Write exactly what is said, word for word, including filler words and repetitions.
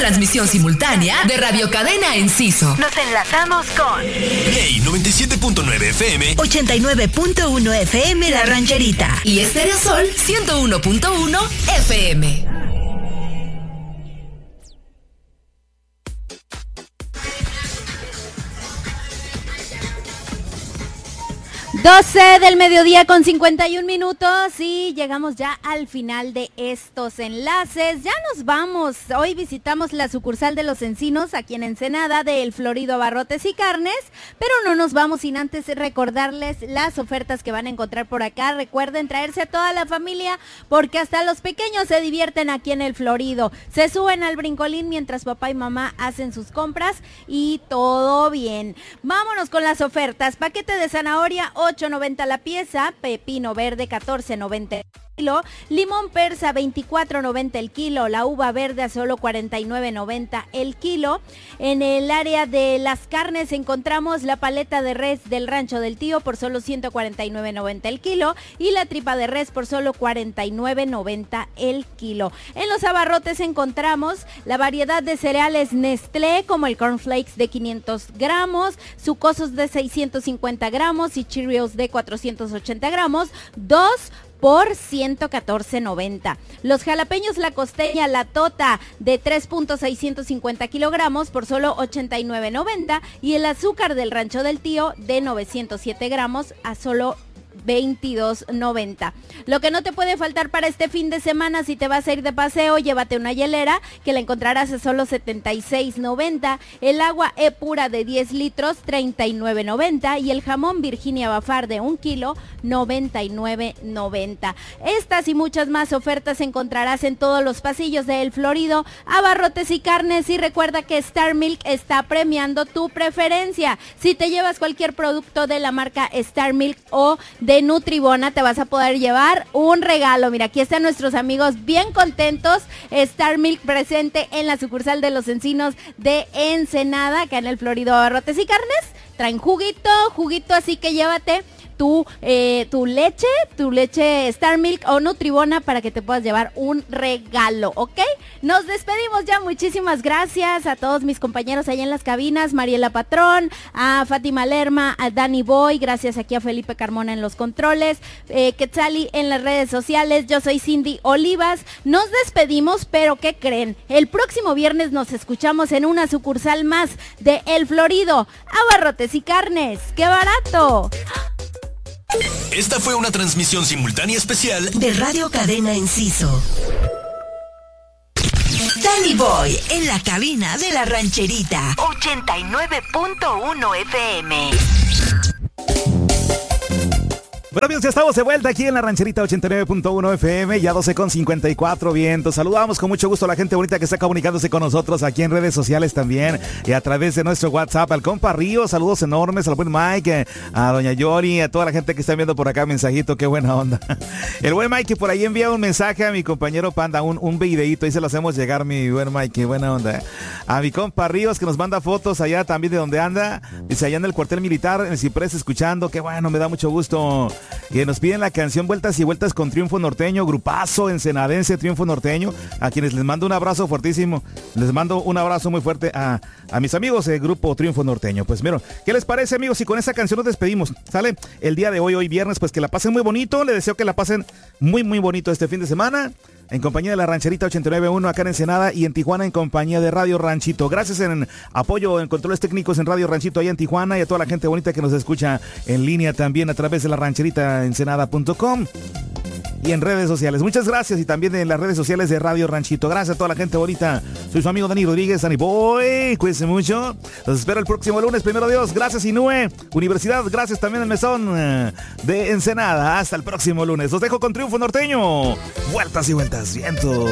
transmisión simultánea de Radio Cadena Enciso. Nos enlazamos con Play noventa y siete punto nueve F M, ochenta y nueve punto uno F M La Rancherita y Estéreo Sol ciento uno punto uno F M. doce del mediodía con cincuenta y un minutos y llegamos ya al final de estos enlaces. Ya nos vamos. Hoy visitamos la sucursal de Los Encinos aquí en Ensenada de El Florido Abarrotes y Carnes, pero no nos vamos sin antes recordarles las ofertas que van a encontrar por acá. Recuerden traerse a toda la familia porque hasta los pequeños se divierten aquí en El Florido. Se suben al brincolín mientras papá y mamá hacen sus compras y todo bien. Vámonos con las ofertas. Paquete de zanahoria ocho noventa la pieza, pepino verde catorce noventa el kilo, limón persa veinticuatro noventa el kilo, la uva verde a solo cuarenta y nueve noventa el kilo. En el área de las carnes encontramos la paleta de res del Rancho del Tío por solo ciento cuarenta y nueve noventa el kilo y la tripa de res por solo cuarenta y nueve noventa el kilo. En los abarrotes encontramos la variedad de cereales Nestlé como el cornflakes de quinientos gramos, sucosos de seiscientos cincuenta gramos y Cheerios de cuatrocientos ochenta gramos, dos por ciento catorce noventa. Los jalapeños La Costeña, La Tota de tres punto seiscientos cincuenta kilogramos por solo ochenta y nueve noventa y el azúcar del Rancho del Tío de novecientos siete gramos a solo veintidós noventa. Lo que no te puede faltar para este fin de semana, si te vas a ir de paseo, llévate una hielera que la encontrarás a solo setenta y seis noventa, el agua E pura de diez litros treinta y nueve noventa y el jamón Virginia Bafar de un kilo noventa y nueve noventa. Estas y muchas más ofertas encontrarás en todos los pasillos de El Florido Abarrotes y Carnes, y recuerda que Star Milk está premiando tu preferencia. Si te llevas cualquier producto de la marca Star Milk o de Nutribona, te vas a poder llevar un regalo. Mira, aquí están nuestros amigos bien contentos. Star Milk presente en la sucursal de Los Encinos de Ensenada, acá en El Florido Abarrotes y Carnes. Traen juguito, juguito, así que llévate tu, eh, tu leche, tu leche Star Milk o Nutribona para que te puedas llevar un regalo, ¿ok? Nos despedimos ya, muchísimas gracias a todos mis compañeros allá en las cabinas, Mariela Patrón, a Fátima Lerma, a Dani Boy, gracias aquí a Felipe Carmona en los controles, eh, Quetzali en las redes sociales, yo soy Cindy Olivas, nos despedimos, pero ¿qué creen? El próximo viernes nos escuchamos en una sucursal más de El Florido, Abarrotes y Carnes, ¡qué barato! Esta fue una transmisión simultánea especial de Radio Cadena Enciso. Danny Boy en la cabina de La Rancherita ochenta y nueve punto uno F M. Bueno, amigos, ya estamos de vuelta aquí en La Rancherita ochenta y nueve punto uno F M, ya doce con cincuenta y cuatro vientos. Saludamos con mucho gusto a la gente bonita que está comunicándose con nosotros aquí en redes sociales también y a través de nuestro WhatsApp. Al compa Río, saludos enormes, al buen Mike, a doña Yori, a toda la gente que está viendo por acá mensajito, qué buena onda. El buen Mike que por ahí envía un mensaje a mi compañero Panda, un, un videíto, y se lo hacemos llegar, mi buen Mike, qué buena onda. A mi compa Ríos que nos manda fotos allá también de donde anda, dice allá en el cuartel militar, en el Ciprés, escuchando, qué bueno, me da mucho gusto. Que nos piden la canción Vueltas y Vueltas con Triunfo Norteño, grupazo ensenadense Triunfo Norteño, a quienes les mando un abrazo fuertísimo, les mando un abrazo muy fuerte a, a mis amigos del grupo Triunfo Norteño. Pues miren, ¿qué les parece, amigos? Y con esa canción nos despedimos, ¿sale? El día de hoy, hoy viernes, pues que la pasen muy bonito, les deseo que la pasen muy muy bonito este fin de semana, en compañía de La Rancherita ochenta y nueve punto uno acá en Ensenada y en Tijuana en compañía de Radio Ranchito. Gracias en apoyo en controles técnicos en Radio Ranchito allá en Tijuana y a toda la gente bonita que nos escucha en línea también a través de la rancherita ensenada punto com y en redes sociales. Muchas gracias y también en las redes sociales de Radio Ranchito. Gracias a toda la gente bonita. Soy su amigo Dani Rodríguez, Dani Boy. Cuídense mucho. Los espero el próximo lunes, primero Dios. Gracias Inúe Universidad. Gracias también al Mesón de Ensenada. Hasta el próximo lunes. Los dejo con Triunfo Norteño. Vueltas y vueltas, viento.